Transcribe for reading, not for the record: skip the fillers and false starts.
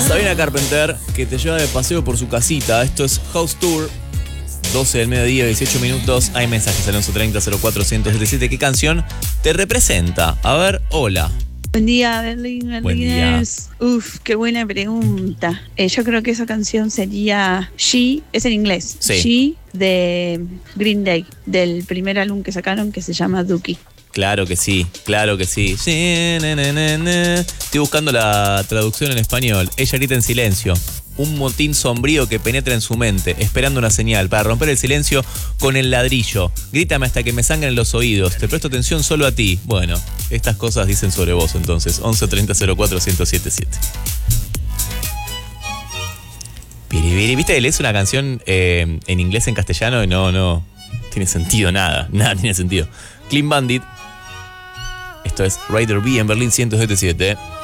Sabrina Carpenter, que te lleva de paseo por su casita. Esto es House Tour. 12 del mediodía, 18 minutos. Hay mensajes al 1130-04-1077. ¿Qué canción te representa? A ver, hola. Buen día, Berlín, Buen día. Uf, qué buena pregunta. Yo creo que esa canción sería She, es en inglés. Sí. She de Green Day, del primer álbum que sacaron que se llama Dookie. Claro que sí, claro que sí. Estoy buscando la traducción en español. Ella grita en silencio. Un motín sombrío que penetra en su mente, esperando una señal para romper el silencio con el ladrillo. Grítame hasta que me sangren los oídos. Te presto atención solo a ti. Bueno, estas cosas dicen sobre vos entonces. 1130-04-1077. Piribiri. ¿Viste que lees una canción en inglés, en castellano? Y no tiene sentido, nada tiene sentido. Clean Bandit. Esto es Rider B en Berlín 177.